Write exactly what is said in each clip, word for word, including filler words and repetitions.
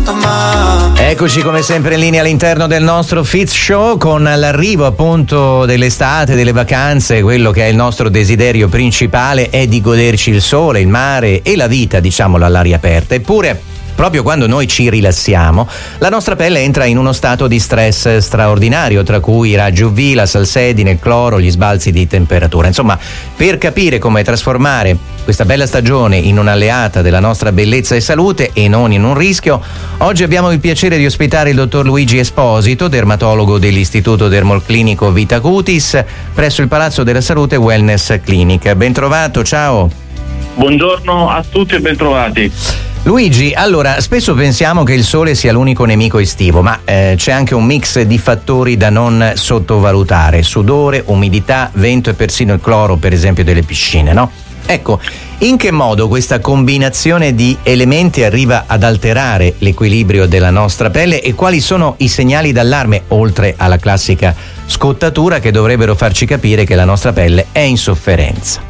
Eccoci come sempre in linea all'interno del nostro Fitz Show, con l'arrivo appunto dell'estate, delle vacanze. Quello che è il nostro desiderio principale è di goderci il sole, il mare e la vita, diciamolo, all'aria aperta. Eppure, proprio quando noi ci rilassiamo, la nostra pelle entra in uno stato di stress straordinario, tra cui i raggi U V, la salsedine, il cloro, gli sbalzi di temperatura. Insomma, per capire come trasformare questa bella stagione in un'alleata della nostra bellezza e salute e non in un rischio, oggi abbiamo il piacere di ospitare il dottor Luigi Esposito, dermatologo dell'Istituto Dermoclinico Vita Cutis presso il Palazzo della Salute Wellness Clinic. Ben trovato, ciao. Buongiorno a tutti e bentrovati. Luigi, allora, spesso pensiamo che il sole sia l'unico nemico estivo, ma eh, c'è anche un mix di fattori da non sottovalutare: sudore, umidità, vento e persino il cloro, per esempio, delle piscine, no? Ecco, in che modo questa combinazione di elementi arriva ad alterare l'equilibrio della nostra pelle e quali sono i segnali d'allarme, oltre alla classica scottatura, che dovrebbero farci capire che la nostra pelle è in sofferenza?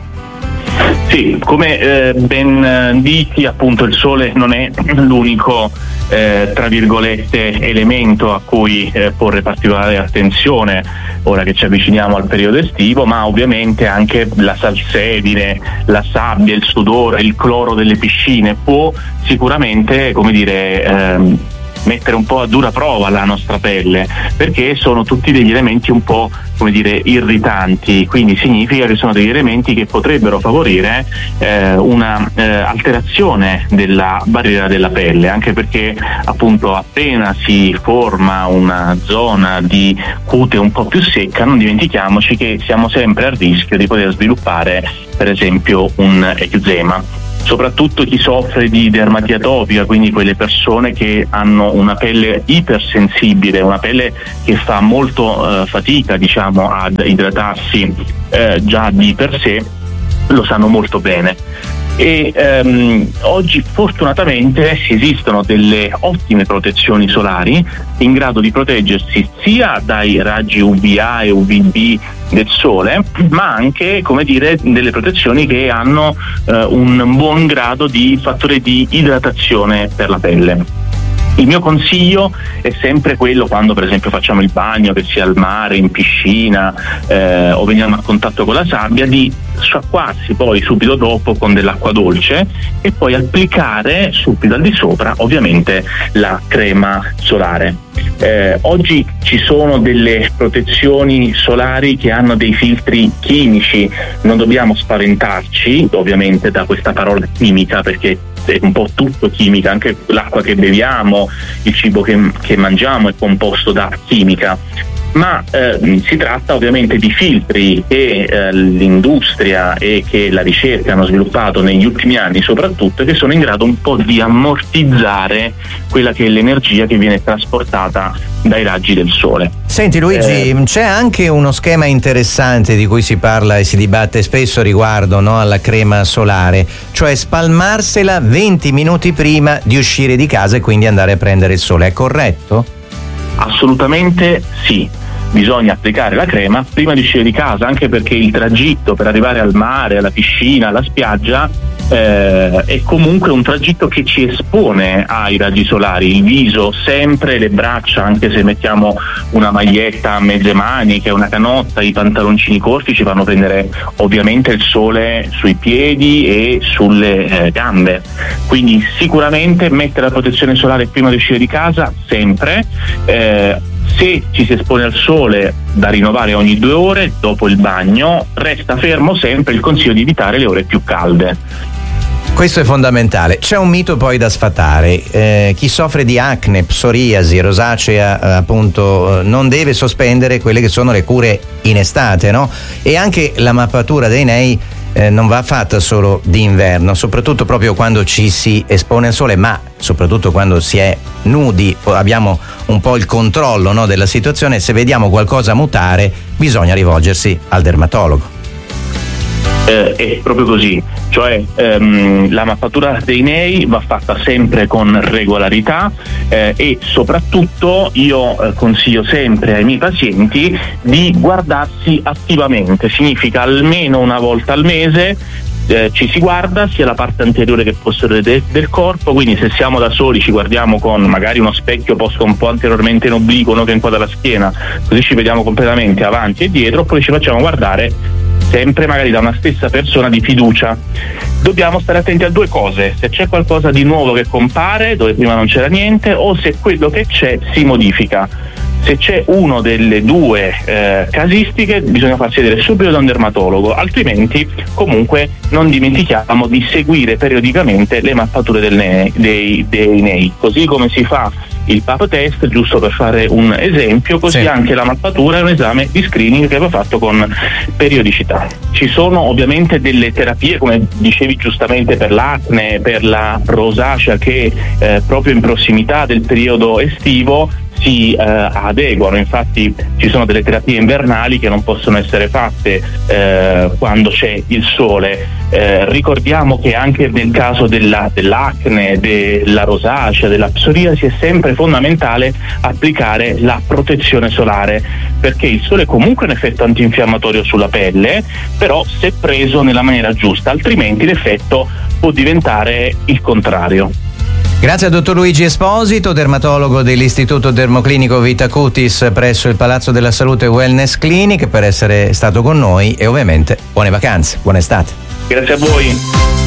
Sì, come eh, ben dici, appunto il sole non è l'unico eh, tra virgolette elemento a cui eh, porre particolare attenzione ora che ci avviciniamo al periodo estivo, ma ovviamente anche la salsedine, la sabbia, il sudore, il cloro delle piscine può sicuramente, come dire, ehm, mettere un po' a dura prova la nostra pelle, perché sono tutti degli elementi un po', come dire, irritanti, quindi significa che sono degli elementi che potrebbero favorire eh, una eh, alterazione della barriera della pelle, anche perché appunto appena si forma una zona di cute un po' più secca, non dimentichiamoci che siamo sempre a rischio di poter sviluppare per esempio un eczema. Soprattutto chi soffre di dermatite atopica, quindi quelle persone che hanno una pelle ipersensibile, una pelle che fa molto eh, fatica, diciamo, ad idratarsi eh, già di per sé, lo sanno molto bene. E ehm, oggi fortunatamente esistono delle ottime protezioni solari in grado di proteggersi sia dai raggi U V A e U V B del sole, ma anche, come dire, delle protezioni che hanno eh, un buon grado di fattore di idratazione per la pelle. Il mio consiglio è sempre quello, quando per esempio facciamo il bagno, che sia al mare, in piscina eh, o veniamo a contatto con la sabbia, di sciacquarsi poi subito dopo con dell'acqua dolce e poi applicare subito al di sopra ovviamente la crema solare. Eh, oggi ci sono delle protezioni solari che hanno dei filtri chimici, non dobbiamo spaventarci ovviamente da questa parola chimica, perché è un po' tutto chimica, anche l'acqua che beviamo, il cibo che, che mangiamo è composto da chimica, ma eh, si tratta ovviamente di filtri che eh, l'industria e che la ricerca hanno sviluppato negli ultimi anni soprattutto, che sono in grado un po' di ammortizzare quella che è l'energia che viene trasportata dai raggi del sole. Senti Luigi, eh, c'è anche uno schema interessante di cui si parla e si dibatte spesso riguardo, no, alla crema solare, cioè spalmarsela venti minuti prima di uscire di casa e quindi andare a prendere il sole, è corretto? Assolutamente sì. Bisogna applicare la crema prima di uscire di casa, anche perché il tragitto per arrivare al mare, alla piscina, alla spiaggia eh, è comunque un tragitto che ci espone ai raggi solari. Il viso sempre, le braccia, anche se mettiamo una maglietta a mezze maniche, una canotta, i pantaloncini corti ci fanno prendere ovviamente il sole sui piedi e sulle eh, gambe, quindi sicuramente mettere la protezione solare prima di uscire di casa sempre. eh, Se ci si espone al sole, da rinnovare ogni due ore dopo il bagno, resta fermo sempre il consiglio di evitare le ore più calde. Questo è fondamentale. C'è un mito poi da sfatare: eh, chi soffre di acne, psoriasi, rosacea, eh, appunto, non deve sospendere quelle che sono le cure in estate, no? E anche la mappatura dei nei Eh, non va fatta solo d'inverno, soprattutto proprio quando ci si espone al sole, ma soprattutto quando si è nudi, abbiamo un po' il controllo, no, della situazione. Se vediamo qualcosa mutare, bisogna rivolgersi al dermatologo. Eh, è proprio così, cioè ehm, la mappatura dei nei va fatta sempre con regolarità eh, e soprattutto io eh, consiglio sempre ai miei pazienti di guardarsi attivamente. Significa almeno una volta al mese eh, ci si guarda sia la parte anteriore che posteriore de- del corpo, quindi se siamo da soli ci guardiamo con magari uno specchio posto un po' anteriormente in obliquo, no, che inquadra la schiena, così ci vediamo completamente avanti e dietro, oppure ci facciamo guardare sempre magari da una stessa persona di fiducia. Dobbiamo stare attenti a due cose: se c'è qualcosa di nuovo che compare dove prima non c'era niente, o se quello che c'è si modifica. Se c'è uno delle due eh, casistiche bisogna farsi vedere subito da un dermatologo, altrimenti comunque non dimentichiamo di seguire periodicamente le mappature del ne- dei, dei N E I, così come si fa il pap test, giusto per fare un esempio, così sì. Anche la mappatura è un esame di screening che va fatto con periodicità. Ci sono ovviamente delle terapie, come dicevi giustamente, per l'acne, per la rosacea, che eh, proprio in prossimità del periodo estivo si eh, adeguano. Infatti ci sono delle terapie invernali che non possono essere fatte eh, quando c'è il sole. Eh, ricordiamo che anche nel caso della, dell'acne, della rosacea, della psoriasi, è sempre fondamentale applicare la protezione solare, perché il sole comunque ha un effetto antinfiammatorio sulla pelle, però se preso nella maniera giusta, altrimenti l'effetto può diventare il contrario. Grazie al dottor Luigi Esposito, dermatologo dell'Istituto Dermoclinico Vita Cutis presso il Palazzo della Salute Wellness Clinic, per essere stato con noi, e ovviamente buone vacanze, buona estate. Grazie a voi.